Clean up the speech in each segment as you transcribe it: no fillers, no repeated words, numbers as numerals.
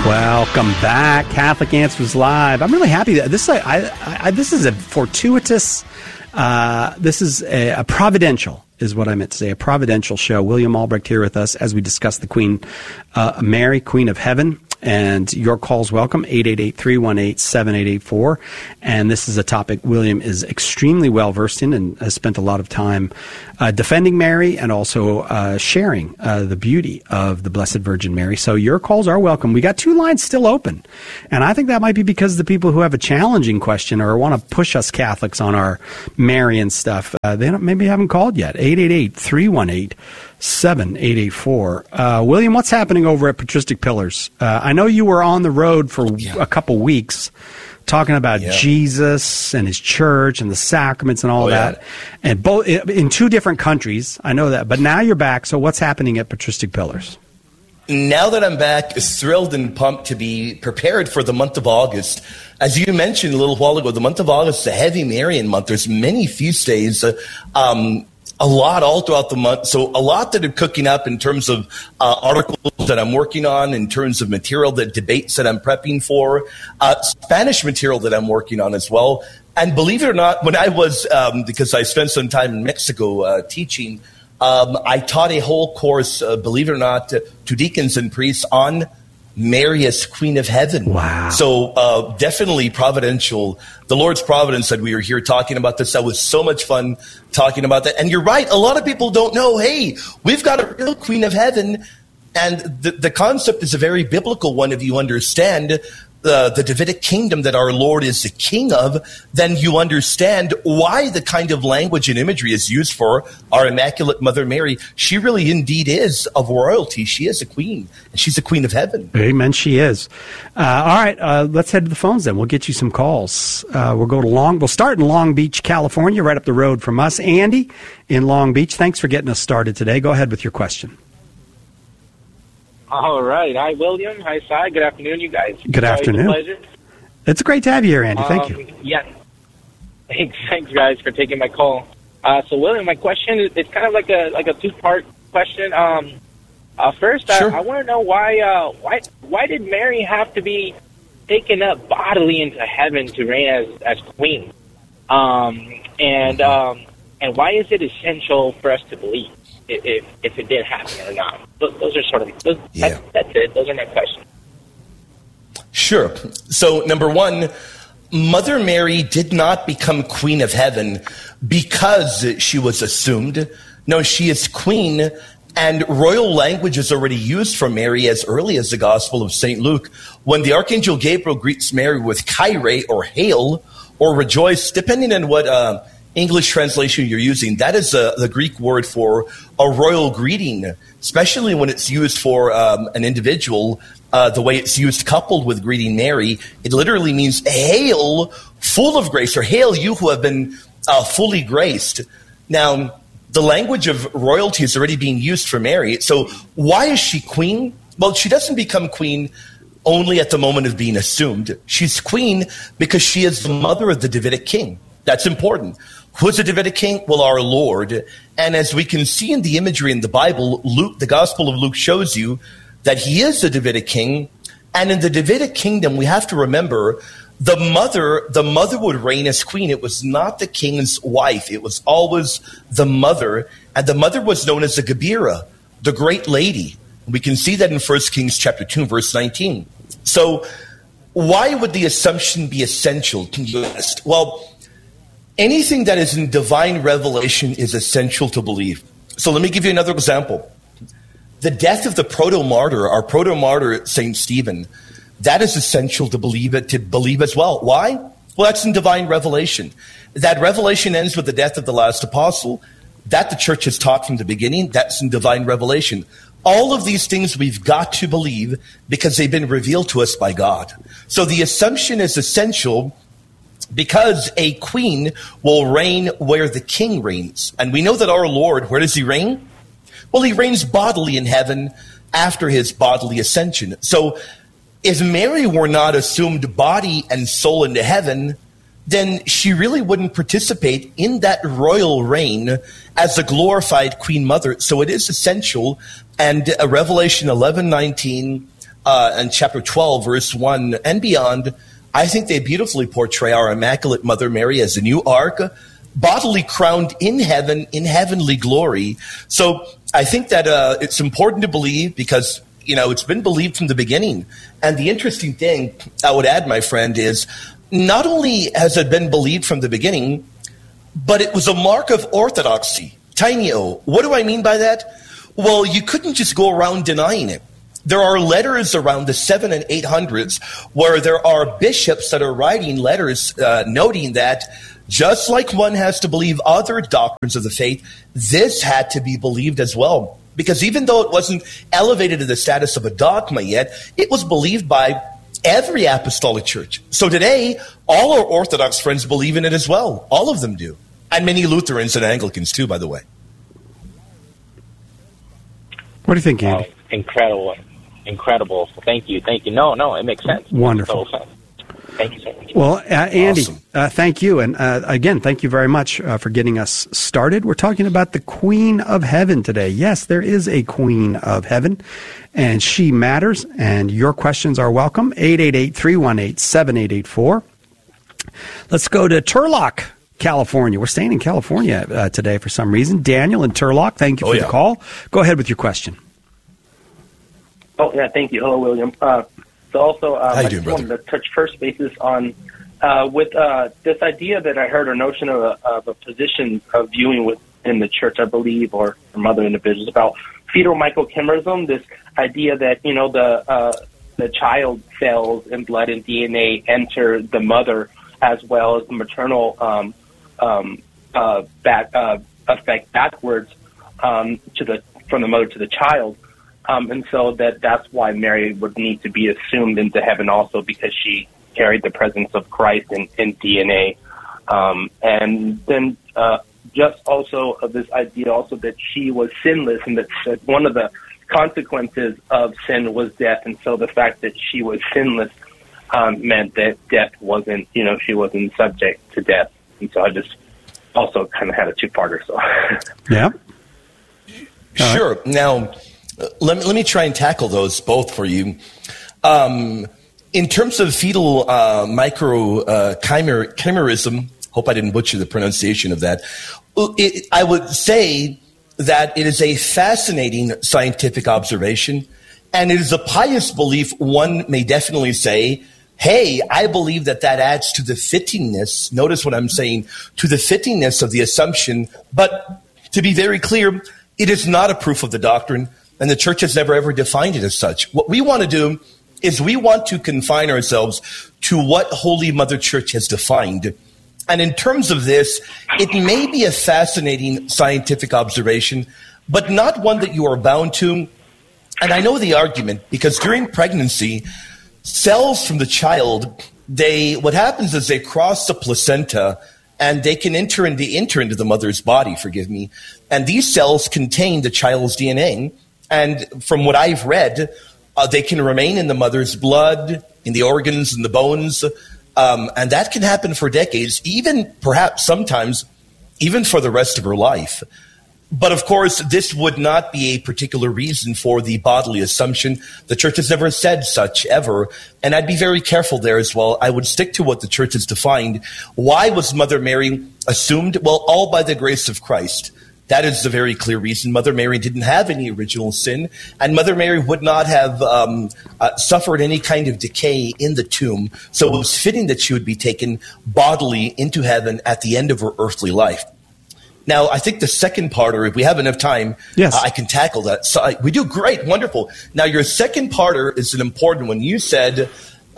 Welcome back, Catholic Answers Live. I'm really happy that this is a fortuitous, this is a providential, is what I meant to say, a providential show. William Albrecht here with us as we discuss the Queen Mary, Queen of Heaven. And your call's welcome, 888-318-7884. And this is a topic William is extremely well-versed in and has spent a lot of time defending Mary and also sharing the beauty of the Blessed Virgin Mary. So your calls are welcome. We got 2 lines still open. And I think that might be because the people who have a challenging question or want to push us Catholics on our Marian stuff, they maybe haven't called yet. 888-318-7884. William, what's happening over at Patristic Pillars? I know you were on the road for a couple weeks talking about Jesus and his church and the sacraments and all that, and both in 2 different countries. I know that, but now you're back. So what's happening at Patristic Pillars? Now that I'm back, thrilled and pumped to be prepared for the month of August. As you mentioned a little while ago, the month of August is a heavy Marian month. There's many feast days. A lot all throughout the month. So a lot that are cooking up in terms of articles that I'm working on, in terms of material, that debates that I'm prepping for, Spanish material that I'm working on as well. And believe it or not, when I was, because I spent some time in Mexico teaching, I taught a whole course, believe it or not, to deacons and priests on Mary as Queen of Heaven. Wow. So definitely providential. The Lord's providence that we were here talking about this. That was so much fun talking about that. And you're right. A lot of people don't know, hey, we've got a real Queen of Heaven. And the concept is a very biblical one. If you understand the Davidic kingdom that our Lord is the king of, then you understand why the kind of language and imagery is used for our Immaculate Mother Mary. She really indeed is of royalty. She is a queen, and she's a queen of heaven. Amen, she is. All right, let's head to the phones then. We'll get you some calls. We'll start in Long Beach, California, right up the road from us. Andy in Long Beach, thanks for getting us started today. Go ahead with your question. All right. Hi, William. Hi, Cy. Good afternoon, you guys. Good afternoon. Pleasure. It's great to have you here, Andy. Thank you. Yeah. Thanks, guys, for taking my call. So, William, my question is kind of like a 2-part question. First, sure. I want to know why did Mary have to be taken up bodily into heaven to reign as queen? And why is it essential for us to believe if it did happen or not? Those are sort of that's it. Those are my questions. Sure. So, number one, Mother Mary did not become Queen of Heaven because she was assumed. No, she is Queen, and royal language is already used for Mary as early as the Gospel of St. Luke, when the Archangel Gabriel greets Mary with Kyrie, or hail, or rejoice, depending on what English translation you're using. That is the Greek word for a royal greeting, especially when it's used for an individual. The way it's used coupled with greeting Mary, it literally means hail, full of grace, or hail you who have been fully graced. Now, the language of royalty is already being used for Mary. So why is she queen? Well, she doesn't become queen only at the moment of being assumed. She's queen because she is the mother of the Davidic king. That's important. Who's the Davidic king? Well, our Lord. And as we can see in the imagery in the Bible, Luke, the Gospel of Luke shows you that he is the Davidic king. And in the Davidic kingdom, we have to remember the mother would reign as queen. It was not the king's wife. It was always the mother. And the mother was known as the Gebira, the great lady. We can see that in 1 Kings chapter 2, verse 19. So why would the assumption be essential to you? Well, anything that is in divine revelation is essential to believe. So let me give you another example. The death of the proto-martyr, our proto-martyr, St. Stephen, that is essential to believe as well. Why? Well, that's in divine revelation. That revelation ends with the death of the last apostle. That the church has taught from the beginning. That's in divine revelation. All of these things we've got to believe because they've been revealed to us by God. So the assumption is essential because a queen will reign where the king reigns. And we know that our Lord, where does he reign? Well, he reigns bodily in heaven after his bodily ascension. So if Mary were not assumed body and soul into heaven, then she really wouldn't participate in that royal reign as a glorified queen mother. So it is essential. And Revelation 11:19 in chapter 12, verse 1 and beyond, I think they beautifully portray our Immaculate Mother Mary as a new ark, bodily crowned in heaven, in heavenly glory. So I think that it's important to believe because, it's been believed from the beginning. And the interesting thing I would add, my friend, is not only has it been believed from the beginning, but it was a mark of orthodoxy. Tiny O. What do I mean by that? Well, you couldn't just go around denying it. There are letters around the 700s and 800s where there are bishops that are writing letters noting that just like one has to believe other doctrines of the faith, this had to be believed as well. Because even though it wasn't elevated to the status of a dogma yet, it was believed by every apostolic church. So today, all our Orthodox friends believe in it as well. All of them do. And many Lutherans and Anglicans too, by the way. What do you think, Andy? Incredible. Thank you. No, it makes sense. Wonderful. Total sense. Thank you so much. Well, Andy, awesome. Thank you. And again, thank you very much for getting us started. We're talking about the Queen of Heaven today. Yes, there is a Queen of Heaven, and she matters, and your questions are welcome. 888-318-7884. Let's go to Turlock, California. We're staying in California today for some reason. Daniel in Turlock, thank you for the call. Go ahead with your question. Oh, yeah, thank you. Hello, William. So also, I just wanted to touch first basis on with this idea that I heard, or notion of a position of viewing within the church, I believe, or from other individuals, about fetal microchimerism, this idea that, the child cells and blood and DNA enter the mother as well as the maternal effect backwards from the mother to the child. And so that's why Mary would need to be assumed into heaven also, because she carried the presence of Christ in DNA. And then just also of this idea also that she was sinless, and that one of the consequences of sin was death. And so the fact that she was sinless meant that death wasn't, she wasn't subject to death. And so I just also kind of had a two-parter. So yeah. Sure. Now, let me try and tackle those both for you. In terms of fetal chimerism, hope I didn't butcher the pronunciation of that. I would say that it is a fascinating scientific observation, and it is a pious belief. One may definitely say, hey, I believe that adds to the fittingness. Notice what I'm saying, to the fittingness of the assumption. But to be very clear, it is not a proof of the doctrine. And the church has never, ever defined it as such. What we want to do is we want to confine ourselves to what Holy Mother Church has defined. And in terms of this, it may be a fascinating scientific observation, but not one that you are bound to. And I know the argument, because during pregnancy, cells from the child, what happens is they cross the placenta, and they can enter into the mother's body, forgive me. And these cells contain the child's DNA. And from what I've read, they can remain in the mother's blood, in the organs, and the bones. And that can happen for decades, even perhaps sometimes even for the rest of her life. But of course, this would not be a particular reason for the bodily assumption. The church has never said such ever. And I'd be very careful there as well. I would stick to what the church has defined. Why was Mother Mary assumed? Well, all by the grace of Christ. That is the very clear reason. Mother Mary didn't have any original sin, and Mother Mary would not have suffered any kind of decay in the tomb. So it was fitting that she would be taken bodily into heaven at the end of her earthly life. Now, I think the second part, or if we have enough time, yes. I can tackle that. So we do great, wonderful. Now, your second parter is an important one. You said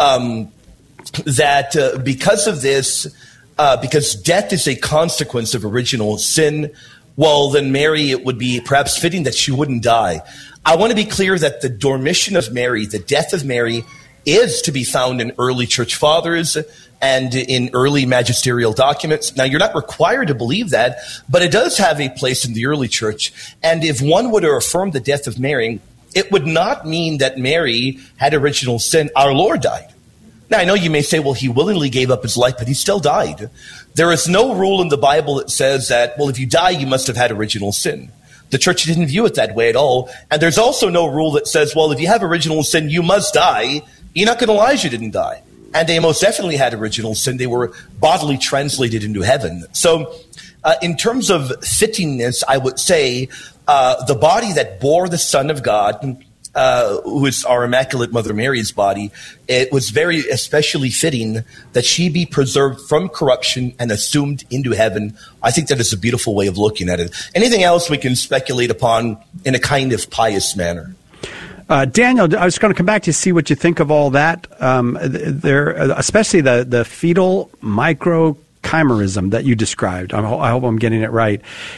that because of this, because death is a consequence of original sin, well, then Mary, it would be perhaps fitting that she wouldn't die. I want to be clear that the dormition of Mary, the death of Mary, is to be found in early church fathers and in early magisterial documents. Now, you're not required to believe that, but it does have a place in the early church. And if one were to affirm the death of Mary, it would not mean that Mary had original sin. Our Lord died. Now, I know you may say, well, he willingly gave up his life, but he still died. There is no rule in the Bible that says that, well, if you die, you must have had original sin. The church didn't view it that way at all. And there's also no rule that says, well, if you have original sin, you must die. Enoch and Elijah didn't die. And they most definitely had original sin. They were bodily translated into heaven. So in terms of fittingness, I would say the body that bore the Son of God, who is our Immaculate Mother Mary's body, it was very especially fitting that she be preserved from corruption and assumed into heaven. I think that is a beautiful way of looking at it. Anything else we can speculate upon in a kind of pious manner. Daniel, I was going to come back to see what you think of all that. Especially the fetal microchimerism that you described. I hope I'm getting it right.